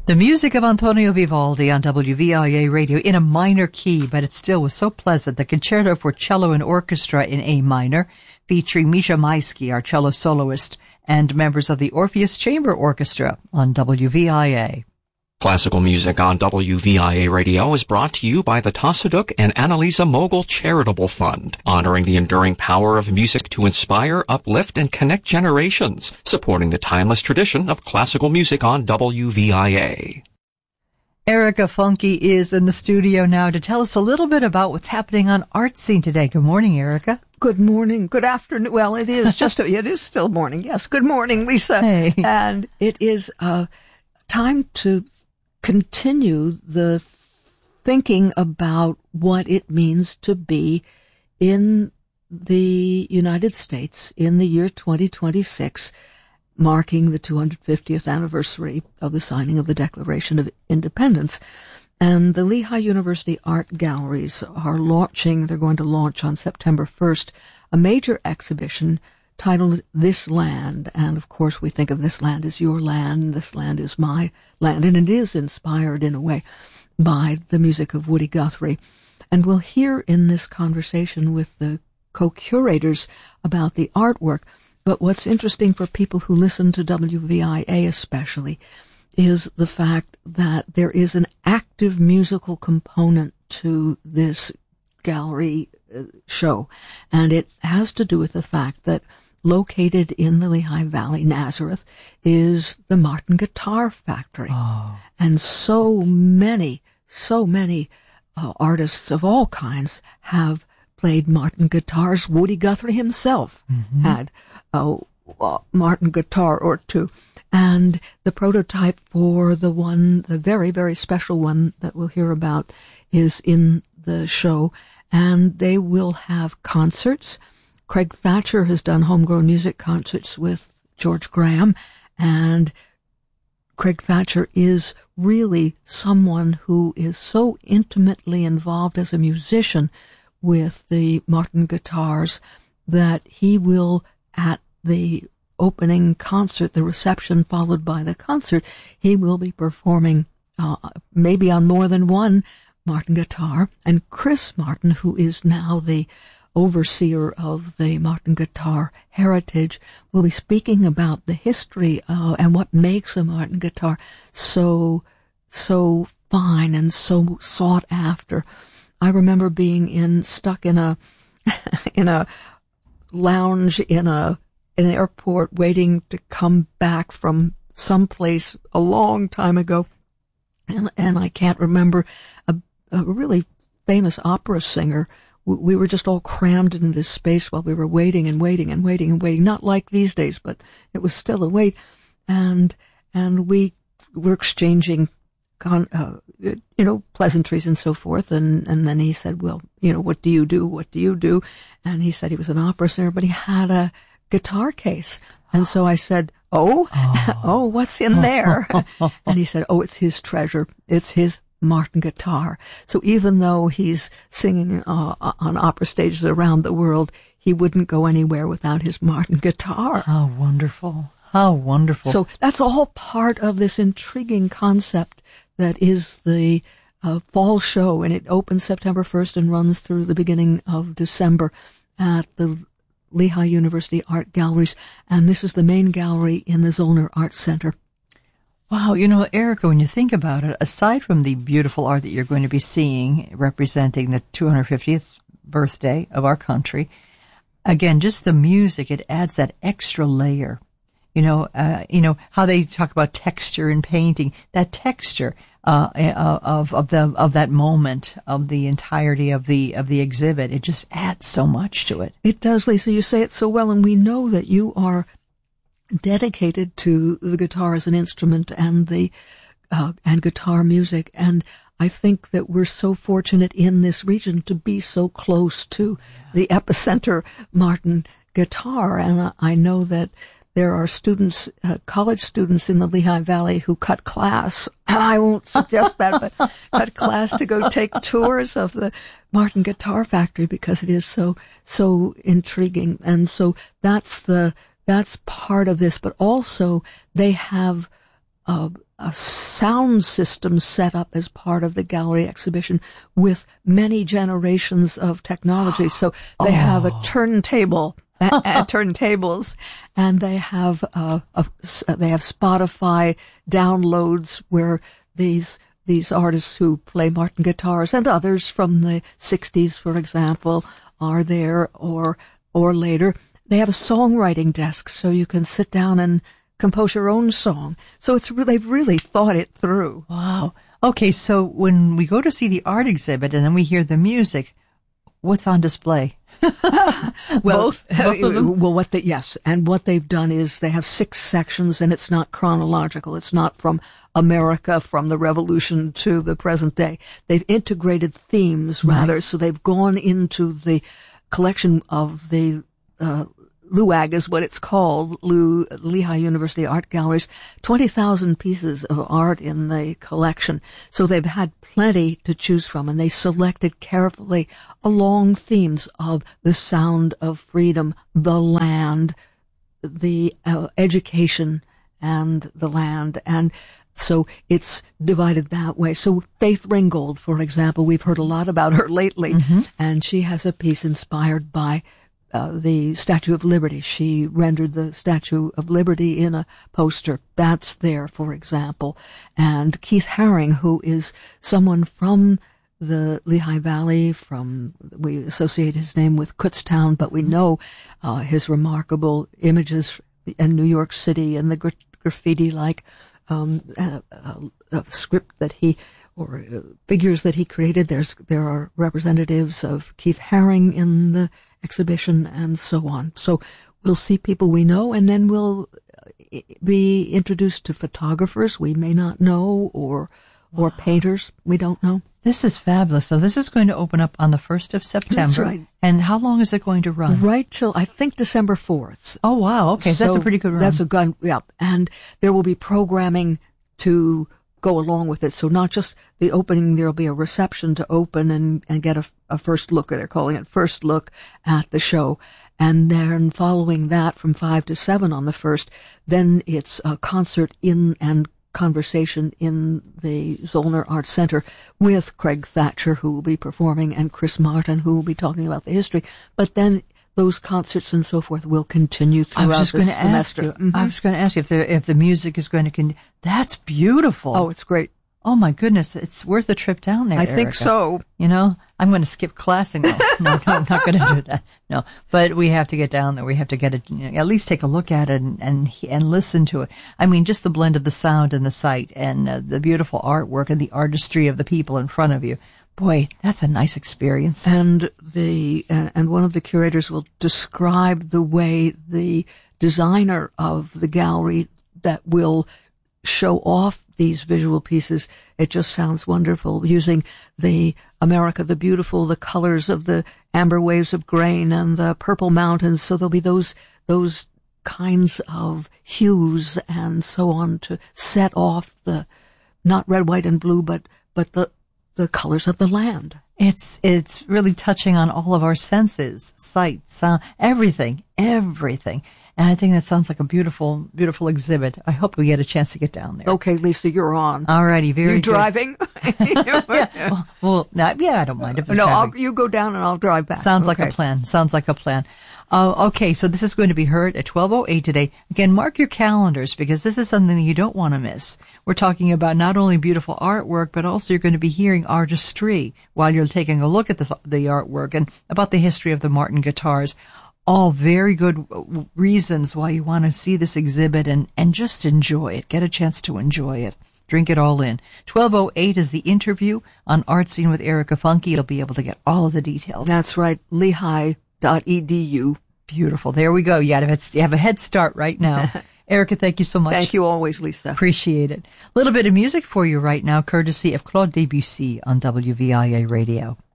The music of Antonio Vivaldi on WVIA radio in a minor key, but it still was so pleasant. The Concerto for Cello and Orchestra in A minor, featuring Misha Maisky, our cello soloist, and members of the Orpheus Chamber Orchestra on WVIA. Classical music on WVIA radio is brought to you by the Tasaduk and Annalisa Mogul Charitable Fund, honoring the enduring power of music to inspire, uplift, and connect generations, supporting the timeless tradition of classical music on WVIA. Erica Funke is in the studio now to tell us a little bit about what's happening on Art Scene today. Good morning, Erica. Good morning. Good afternoon. Well, it is it is still morning. Yes. Good morning, Lisa. Hey. And it is time to continue the thinking about what it means to be in the United States in the year 2026, marking the 250th anniversary of the signing of the Declaration of Independence. And the Lehigh University Art Galleries are they're going to launch on September 1st, a major exhibition titled This Land. And of course we think of this land as your land, this land is my land, and it is inspired in a way by the music of Woody Guthrie. And we'll hear in this conversation with the co-curators about the artwork. But what's interesting for people who listen to WVIA especially is the fact that there is an active musical component to this gallery show. And it has to do with the fact that located in the Lehigh Valley, Nazareth, is the Martin Guitar Factory. Oh. And so many artists of all kinds have played Martin guitars. Woody Guthrie himself had a Martin guitar or two. And the prototype for the very, very special one that we'll hear about is in the show. And they will have concerts. Craig Thatcher has done homegrown music concerts with George Graham, and Craig Thatcher is really someone who is so intimately involved as a musician with the Martin guitars that he will, at the opening concert, the reception followed by the concert, he will be performing maybe on more than one Martin guitar. And Chris Martin, who is now the overseer of the Martin guitar heritage, will be speaking about the history and what makes a Martin guitar so fine and so sought after. I remember being stuck in a lounge in an airport waiting to come back from someplace a long time ago, and I can't remember a really famous opera singer. We were just all crammed into this space while we were waiting and waiting and waiting and waiting. Not like these days, but it was still a wait. And we were exchanging, pleasantries and so forth. And then he said, well, what do you do? What do you do? And he said he was an opera singer, but he had a guitar case. And so I said, oh, what's in there? And he said, it's his treasure. It's his Martin guitar. So even though he's singing on opera stages around the world, he wouldn't go anywhere without his Martin guitar. How wonderful. How wonderful. So that's all part of this intriguing concept that is the fall show, and it opens September 1st and runs through the beginning of December at the Lehigh University Art Galleries, and this is the main gallery in the Zollner Arts Center. Wow, Erica, when you think about it, aside from the beautiful art that you're going to be seeing representing the 250th birthday of our country, again, just the music, it adds that extra layer. How they talk about texture in painting, that texture of that moment, of the entirety of the exhibit, it just adds so much to it. It does, Lisa. You say it so well, and we know that you are dedicated to the guitar as an instrument and and guitar music, and I think that we're so fortunate in this region to be so close to the epicenter Martin guitar. And I know that there are students, college students in the Lehigh Valley who cut class. I won't suggest that, but cut class to go take tours of the Martin Guitar Factory because it is so intriguing. And so that's part of this, but also they have a sound system set up as part of the gallery exhibition with many generations of technology. So they have a turntable at turntables, and they have Spotify downloads where these artists who play Martin guitars and others from the 60s, for example, are there or later. They have a songwriting desk, so you can sit down and compose your own song. So they've really thought it through. Wow. Okay, so when we go to see the art exhibit and then we hear the music, what's on display? Well, both of them? Well, yes. And what they've done is they have 6 sections, and it's not chronological. It's not from America, from the Revolution to the present day. They've integrated themes, rather. Nice. So they've gone into the collection of the LUAG is what it's called, Lehigh University Art Galleries, 20,000 pieces of art in the collection. So they've had plenty to choose from, and they selected carefully along themes of the sound of freedom, the land, the education, and the land. And so it's divided that way. So Faith Ringgold, for example, we've heard a lot about her lately, and she has a piece inspired by the Statue of Liberty. She rendered the Statue of Liberty in a poster. That's there, for example. And Keith Haring, who is someone from the Lehigh Valley, we associate his name with Kutztown, but we know his remarkable images in New York City and the graffiti-like script that figures that he created. There are representatives of Keith Haring in the exhibition and so on. So we'll see people we know, and then we'll be introduced to photographers we may not know or painters we don't know. This is fabulous. So this is going to open up on the 1st of September. That's right. And how long is it going to run? Right till, I think, December 4th. Oh, wow. Okay, so that's a pretty good run. That's a good, yeah. And there will be programming to go along with it. So not just the opening, there'll be a reception to open and get a first look, or they're calling it first look at the show. And then following that from 5 to 7 on the 1st, then it's a concert and conversation in the Zollner Arts Center with Craig Thatcher, who will be performing, and Chris Martin, who will be talking about the history. But then those concerts and so forth will continue throughout the semester. I was going to ask you if the music is going to that's beautiful. Oh, it's great. Oh my goodness, it's worth a trip down there, I think so. You know, I'm going to skip class and go. No, I'm not going to do that. No, but we have to get down there. We have to get it, at least take a look at it and listen to it. I mean, just the blend of the sound and the sight and the beautiful artwork and the artistry of the people in front of you. Boy, that's a nice experience. And one of the curators will describe the way the designer of the gallery that will show off these visual pieces. It just sounds wonderful, using the America the Beautiful, the colors of the amber waves of grain and the purple mountains. So there'll be those kinds of hues and so on to set off the, not red, white, and blue, but the colors of the land. It's really touching on all of our senses, sight, sound, everything. And I think that sounds like a beautiful, beautiful exhibit. I hope we get a chance to get down there. Okay, Lisa, you're on. All righty, very good. You driving? Yeah. Well, I don't mind if you go down and I'll drive back. Sounds like a plan. Okay, so this is going to be heard at 12:08 today. Again, mark your calendars, because this is something that you don't want to miss. We're talking about not only beautiful artwork, but also you're going to be hearing artistry while you're taking a look at the artwork, and about the history of the Martin guitars. All very good reasons why you want to see this exhibit and just enjoy it. Get a chance to enjoy it. Drink it all in. 12:08 is the interview on Art Scene with Erica Funke. You'll be able to get all of the details. That's right. Lehigh.edu. Beautiful. There we go. You have a head start right now. Erica, thank you so much. Thank you always, Lisa. Appreciate it. A little bit of music for you right now, courtesy of Claude Debussy on WVIA Radio.